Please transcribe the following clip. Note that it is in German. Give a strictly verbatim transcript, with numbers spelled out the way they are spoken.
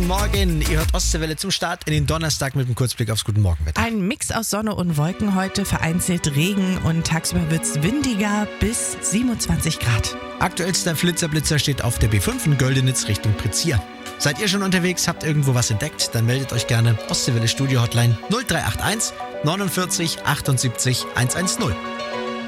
Morgen. Ihr hört Ostseewelle zum Start in den Donnerstag mit einem Kurzblick aufs Guten Morgenwetter. Ein Mix aus Sonne und Wolken heute, vereinzelt Regen und tagsüber wird es windiger bis siebenundzwanzig Grad. Aktuellster Flitzerblitzer steht auf der B fünf in Göldenitz Richtung Prizier. Seid ihr schon unterwegs, habt irgendwo was entdeckt, dann meldet euch gerne. Ostseewelle Studio Hotline null drei acht eins neunundvierzig achtundsiebzig hundertzehn.